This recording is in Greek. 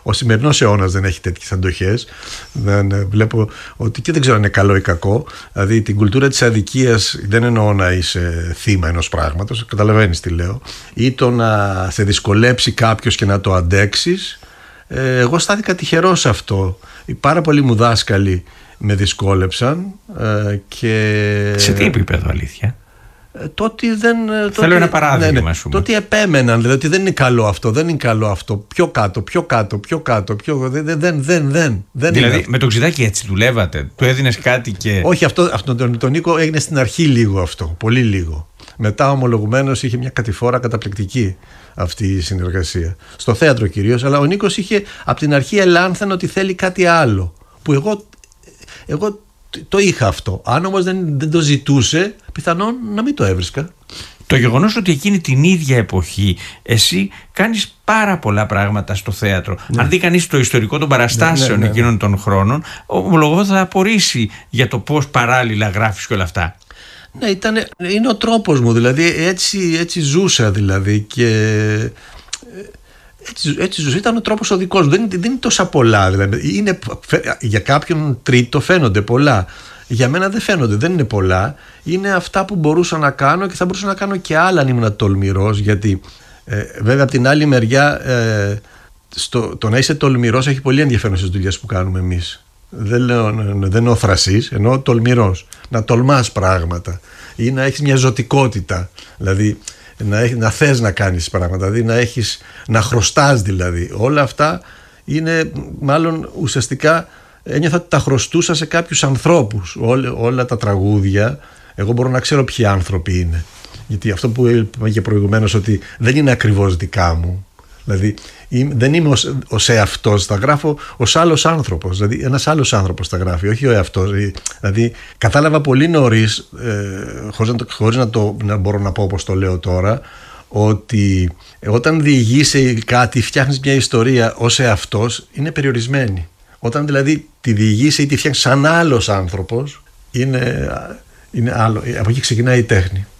ο σημερινός αιώνας δεν έχει τέτοιες αντοχές. Βλέπω ότι και δεν ξέρω αν είναι καλό ή κακό. Δηλαδή την κουλτούρα της αδικίας δεν εννοώ να είσαι θύμα ενός πράγματος, καταλαβαίνεις τι λέω, ή το να σε δυσκολέψει κάποιος και να το αντέξεις. Εγώ στάθηκα τυχερός σε αυτό. Πάρα πολλοί μου δάσκαλοι με δυσκόλεψαν σε τι επίπεδο, αλήθεια? Θέλω ένα παράδειγμα, ας πούμε. Το ότι επέμεναν, δηλαδή ότι δεν είναι καλό αυτό, δεν είναι καλό αυτό, πιο κάτω, δεν δηλαδή με το Ξηδάκη έτσι δουλεύατε? Του έδινες κάτι και... Όχι, αυτό τον Νίκο έγινε στην αρχή λίγο αυτό, πολύ λίγο. Μετά ομολογουμένως είχε μια κατηφόρα καταπληκτική αυτή η συνεργασία. Στο θέατρο κυρίως, αλλά ο Νίκος είχε από την αρχή ελάνθεν ότι θέλει κάτι άλλο, που εγώ το είχα αυτό. Αν όμως δεν το ζητούσε, πιθανόν να μην το έβρισκα. Το γεγονός ότι εκείνη την ίδια εποχή εσύ κάνεις πάρα πολλά πράγματα στο θέατρο. Ναι. Αν δει κανείς το ιστορικό των παραστάσεων εκείνων των χρόνων, ομολογώ θα απορρίσει για το πώς παράλληλα γράφεις και όλα αυτά. Ναι, είναι ο τρόπος μου, δηλαδή έτσι ζούσα δηλαδή και... Έτσι ζούσε, ήταν ο τρόπος ο δικός μου. Δεν είναι τόσα πολλά. Δηλαδή. Για κάποιον τρίτο φαίνονται πολλά. Για μένα δεν φαίνονται, δεν είναι πολλά. Είναι αυτά που μπορούσα να κάνω και θα μπορούσα να κάνω και άλλα αν ήμουν τολμηρός. Γιατί βέβαια από την άλλη μεριά το να είσαι τολμηρός έχει πολύ ενδιαφέρον στις δουλειές που κάνουμε εμείς. Δεν εννοώ θρασής, εννοώ τολμηρός. Να τολμάς πράγματα ή να έχεις μια ζωτικότητα. Δηλαδή να θες να κάνεις πράγματα, δηλαδή να χρωστάς δηλαδή. Όλα αυτά είναι μάλλον ουσιαστικά ένιωθα ότι τα χρωστούσα σε κάποιους ανθρώπους. Όλα τα τραγούδια, εγώ μπορώ να ξέρω ποιοι άνθρωποι είναι. Γιατί αυτό που είπα και προηγουμένως ότι δεν είναι ακριβώς δικά μου. Δηλαδή δεν είμαι ως εαυτός, τα γράφω ως άλλος άνθρωπος. Δηλαδή ένας άλλος άνθρωπος τα γράφει, όχι ο εαυτός. Δηλαδή κατάλαβα πολύ νωρίς, χωρίς να μπορώ να πω όπως το λέω τώρα, ότι όταν διηγείσαι κάτι, φτιάχνεις μια ιστορία ως εαυτός, είναι περιορισμένη. Όταν δηλαδή τη διηγείσαι ή τη φτιάχνεις σαν άλλος άνθρωπος, είναι άλλο. Από εκεί ξεκινάει η τέχνη.